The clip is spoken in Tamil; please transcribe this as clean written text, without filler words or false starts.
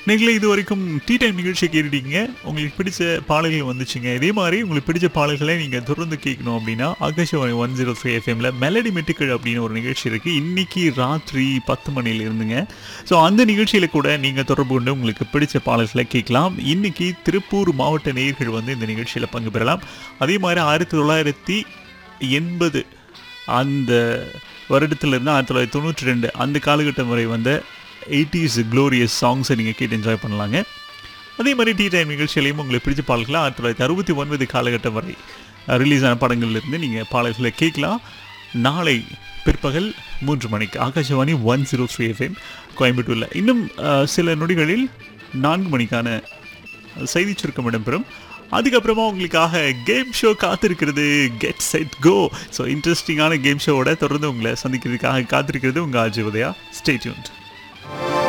நீங்களே இது வரைக்கும் டீ டைம் நிகழ்ச்சியை கேட்டுட்டீங்க. உங்களுக்கு பிடிச்ச பாடல்கள் வந்துச்சுங்க. இதே மாதிரி உங்களுக்கு பிடிச்ச பாடல்களை நீங்கள் தொடர்ந்து கேட்கணும் அப்படின்னா ஆகாஷவாணி 103 எஃப்எம்ல மெலடி மெட்டுக்கள் அப்படின்னு ஒரு நிகழ்ச்சி இருக்குது. இன்னைக்கு ராத்திரி 10 மணில இருந்துங்க. ஸோ அந்த நிகழ்ச்சியில் கூட நீங்கள் தொடர்பு கொண்டு உங்களுக்கு பிடிச்ச பாடல்களை கேட்கலாம். இன்னைக்கு திருப்பூர் மாவட்ட நேயர்கள் வந்து இந்த நிகழ்ச்சியில் பங்கு பெறலாம். அதே மாதிரி 1980 அந்த வருடத்திலிருந்து 1992 அந்த காலகட்டம் வரை வந்த 80s க்ளோரியஸ் சாங்ஸை நீங்கள் கேட்டு என்ஜாய் பண்ணலாங்க. அதே மாதிரி டீ டைம் நிகழ்ச்சியிலையும் உங்களுக்கு பிடிச்ச பாடல்களை 1969 காலகட்டம் வரை ரிலீஸ் ஆன படங்கள்லேருந்து நீங்கள் பாடல்களை கேட்கலாம். நாளை பிற்பகல் 3 மணிக்கு ஆகாஷவாணி 103 எஃப்எம் கோயம்புத்தூரில். இன்னும் சில நொடிகளில் 4 மணிக்கான செய்தி சுருக்கம் இடம்பெறும். அதுக்கப்புறமா உங்களுக்காக கேம் ஷோ காத்திருக்கிறது. Get set go. ஸோ இன்ட்ரெஸ்டிங்கான கேம் ஷோவோட தொடர்ந்து உங்களை சந்திக்கிறதுக்காக காத்திருக்கிறது உங்கள் ஆர்ஜே உதயா. Stay tuned.